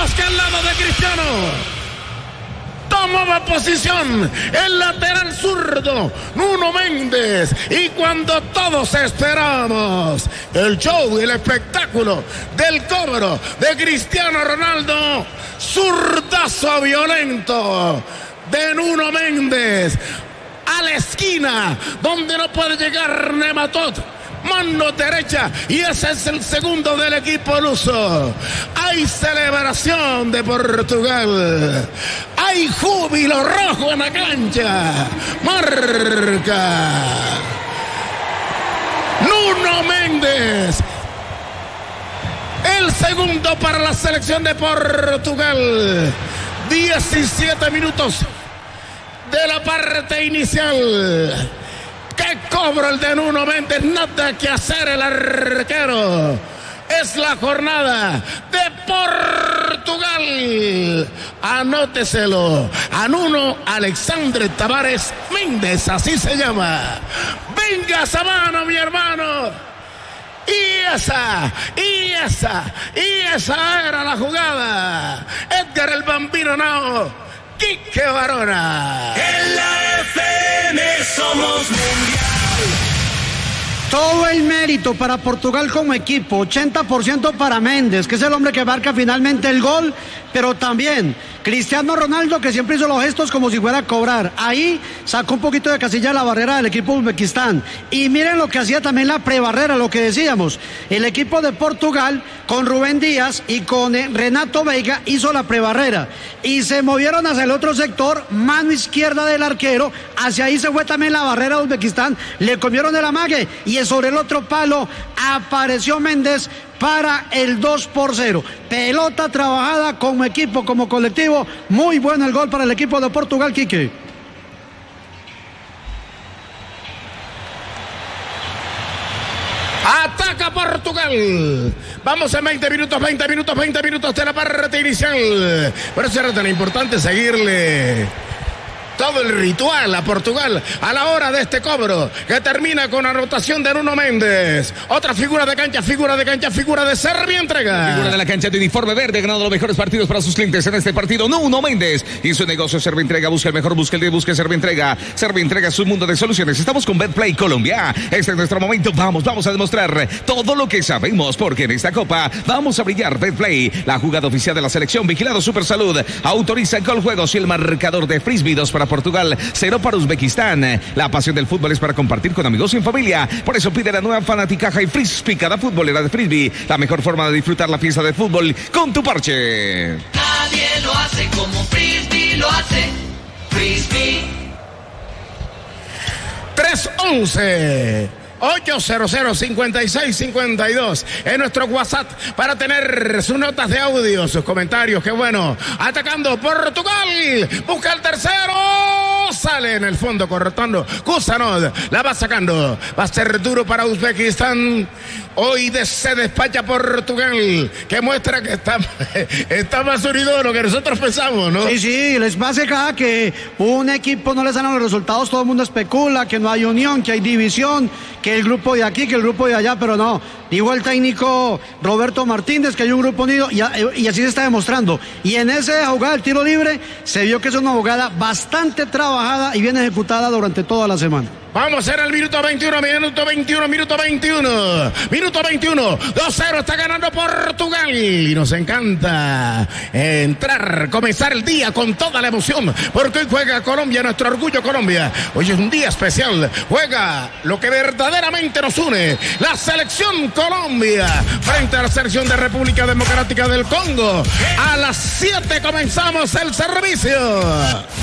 mientras que al lado de Cristiano tomaba posición el lateral zurdo Nuno Méndez, y cuando todos esperamos el show, el espectáculo del cobro de Cristiano Ronaldo, zurdazo violento de Nuno Méndez a la esquina donde no puede llegar Nematot. Mano derecha, y ese es el segundo del equipo luso. Hay celebración de Portugal, hay júbilo rojo en la cancha. Marca Nuno Méndez, el segundo para la selección de Portugal. 17 minutos de la parte inicial. ¡Qué cobro el de Nuno Méndez! Nada que hacer el arquero. Es la jornada de Portugal. Anóteselo. A Nuno Alexandre Tavares Méndez, así se llama. Venga esa mano, mi hermano. Y esa era la jugada. Edgar el Bambino Nao. Quique Barona. En la FM somos mundial. Todo el mérito para Portugal como equipo, 80% para Méndez, que es el hombre que marca finalmente el gol, pero también Cristiano Ronaldo, que siempre hizo los gestos como si fuera a cobrar. Ahí sacó un poquito de casilla la barrera del equipo de Uzbekistán. Y miren lo que hacía también la prebarrera, lo que decíamos. El equipo de Portugal, con Rubén Díaz y con Renato Veiga, hizo la prebarrera. Y se movieron hacia el otro sector, mano izquierda del arquero. Hacia ahí se fue también la barrera de Uzbekistán. Le comieron el amague. Y sobre el otro palo apareció Méndez para el 2-0. Pelota trabajada como equipo, como colectivo. Muy bueno el gol para el equipo de Portugal, Quique. Ataca Portugal. Vamos en 20 minutos de la parte inicial. Por eso era tan importante seguirle todo el ritual a Portugal a la hora de este cobro, que termina con anotación de Nuno Méndez. Otra figura de cancha, figura de Serbia entrega. Figura de la cancha de uniforme verde, ganando los mejores partidos para sus clientes en este partido. Nuno Méndez y su negocio Serbia Entrega. Busca el mejor, busca el 10, busca Serbia Entrega. Serbia Entrega, su mundo de soluciones. Estamos con Betplay Colombia. Este es nuestro momento. Vamos a demostrar todo lo que sabemos, porque en esta copa vamos a brillar. Betplay, la jugada oficial de la selección. Vigilado Super Salud. Autoriza Gol Juegos y el marcador de frisbee. 2 para Portugal, 0 para Uzbekistán. La pasión del fútbol es para compartir con amigos y en familia. Por eso pide la nueva Fanaticaja y Frisbee. Cada futbolera de frisbee, la mejor forma de disfrutar la fiesta de fútbol con tu parche. Nadie lo hace como Frisbee lo hace. Frisbee. 311 800-5652 en nuestro WhatsApp para tener sus notas de audio, sus comentarios. Qué bueno. Atacando Portugal. Busca el tercero. Sale en el fondo cortando. Kusanov la va sacando. Va a ser duro para Uzbekistán. Hoy se despacha Portugal, que muestra que está más unido de lo que nosotros pensamos, ¿no? Sí, les pasa acá que un equipo no les dan los resultados, todo el mundo especula que no hay unión, que hay división, que el grupo de aquí, que el grupo de allá, pero no. Dijo el técnico Roberto Martínez que hay un grupo unido y así se está demostrando. Y en esa jugada del tiro libre se vio que es una jugada bastante trabajada y bien ejecutada durante toda la semana. Vamos a ir al minuto 21. Minuto 21. 2-0 está ganando Portugal. Y nos encanta comenzar el día con toda la emoción, porque hoy juega Colombia, nuestro orgullo Colombia. Hoy es un día especial. Juega lo que verdaderamente nos une, la selección Colombia frente a la selección de República Democrática del Congo. A las 7 comenzamos el servicio.